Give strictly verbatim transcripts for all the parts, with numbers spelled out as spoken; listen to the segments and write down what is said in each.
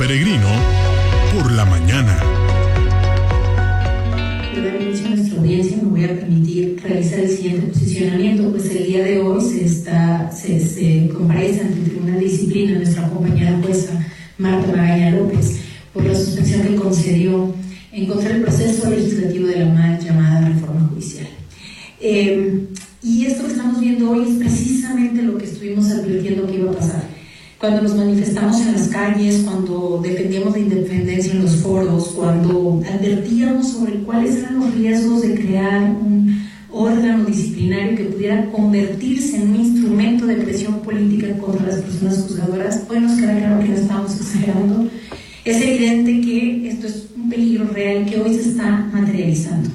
Peregrino por la mañana. Para dar inicio a nuestra audiencia, me voy a permitir realizar el siguiente posicionamiento, pues el día de hoy se, está, se, se comparece ante el Tribunal de Disciplina nuestra compañera jueza Marta Magaña López por la suspensión que concedió en contra del proceso legislativo de la mal llamada reforma judicial. Eh, y esto que estamos viendo hoy es precisamente lo que estuvimos advirtiendo que iba a pasar. Cuando nos manifestamos en las calles, cuando defendíamos la independencia en los foros, cuando advertíamos sobre cuáles eran los riesgos de crear un órgano disciplinario que pudiera convertirse en un instrumento de presión política contra las personas juzgadoras, hoy nos queda claro que no estamos exagerando. Es evidente que esto es un peligro real que hoy se está materializando.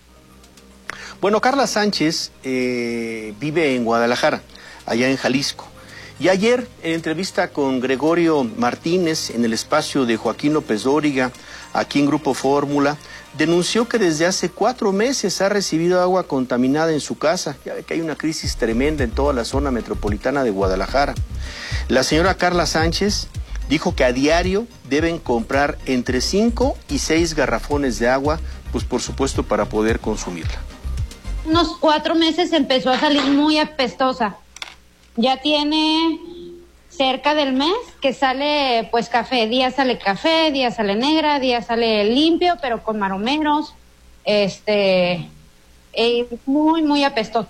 Bueno, Carla Sánchez eh, vive en Guadalajara, allá en Jalisco. Y ayer, en entrevista con Gregorio Martínez en el espacio de Joaquín López Dóriga, aquí en Grupo Fórmula, denunció que desde hace cuatro meses ha recibido agua contaminada en su casa. Ya ve que hay una crisis tremenda en toda la zona metropolitana de Guadalajara. La señora Carla Sánchez dijo que a diario deben comprar entre cinco y seis garrafones de agua, pues por supuesto para poder consumirla. Unos cuatro meses empezó a salir muy apestosa. Ya tiene cerca del mes que sale pues café, día sale café, día sale negra, día sale limpio, pero con maromeros, este, eh, muy, muy apestoso.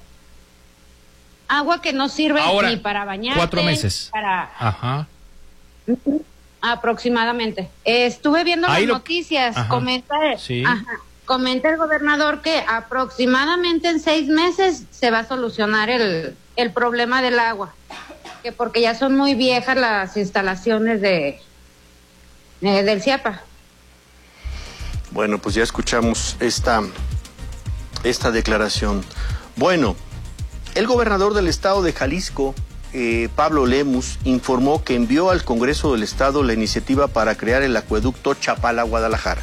Agua que no sirve ahora, ni para bañarse. Cuatro meses. Para... Ajá. Aproximadamente. Eh, estuve viendo Ahí las lo... noticias, Ajá. comenta, Sí. ajá, comenta el gobernador que aproximadamente en seis meses se va a solucionar el... el problema del agua, que porque ya son muy viejas las instalaciones de eh, del CIAPA. Bueno, pues ya escuchamos esta, esta declaración. Bueno, el gobernador del estado de Jalisco, eh, Pablo Lemus, informó que envió al Congreso del Estado la iniciativa para crear el acueducto Chapala-Guadalajara.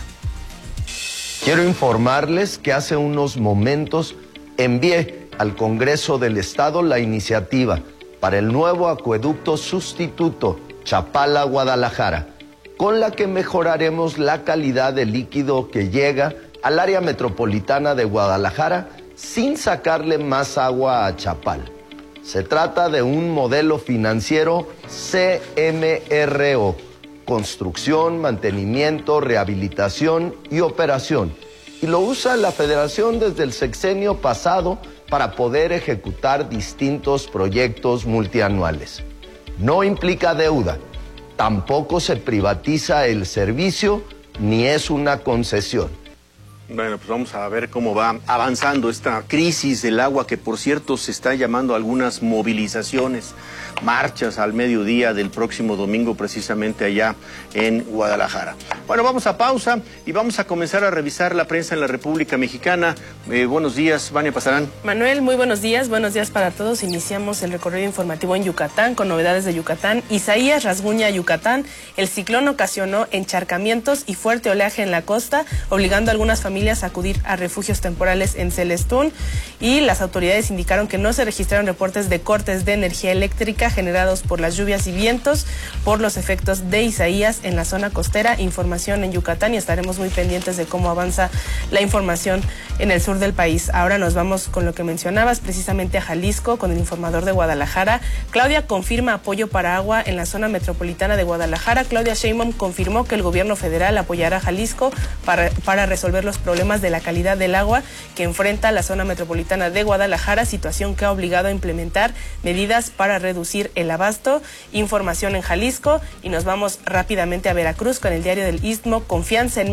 Quiero informarles que hace unos momentos envié al Congreso del Estado la iniciativa para el nuevo acueducto sustituto Chapala-Guadalajara, con la que mejoraremos la calidad del líquido que llega al área metropolitana de Guadalajara sin sacarle más agua a Chapala. Se trata de un modelo financiero C M R O, construcción, mantenimiento, rehabilitación y operación, y lo usa la Federación desde el sexenio pasado para poder ejecutar distintos proyectos multianuales. No implica deuda, tampoco se privatiza el servicio, ni es una concesión. Bueno, pues vamos a ver cómo va avanzando esta crisis del agua, que por cierto se está llamando a algunas movilizaciones, marchas al mediodía del próximo domingo, precisamente allá en Guadalajara. Bueno, vamos a pausa y vamos a comenzar a revisar la prensa en la República Mexicana. Eh, buenos días, Vania Pasarán. Manuel, muy buenos días, buenos días para todos. Iniciamos el recorrido informativo en Yucatán con novedades de Yucatán. Isaías rasguña Yucatán. El ciclón ocasionó encharcamientos y fuerte oleaje en la costa, obligando a algunas familias a acudir a refugios temporales en Celestún, y las autoridades indicaron que no se registraron reportes de cortes de energía eléctrica generados por las lluvias y vientos por los efectos de Isaías en la zona costera. Información en Yucatán y estaremos muy pendientes de cómo avanza la información en el sur del país. Ahora nos vamos con lo que mencionabas, precisamente a Jalisco, con el informador de Guadalajara. Claudia confirma apoyo para agua en la zona metropolitana de Guadalajara. Claudia Sheinbaum confirmó que el gobierno federal apoyará a Jalisco para, para resolver los problemas de la calidad del agua que enfrenta la zona metropolitana de Guadalajara, situación que ha obligado a implementar medidas para reducir el abasto. Información en Jalisco, y nos vamos rápidamente a Veracruz con el diario del Istmo. Confianza en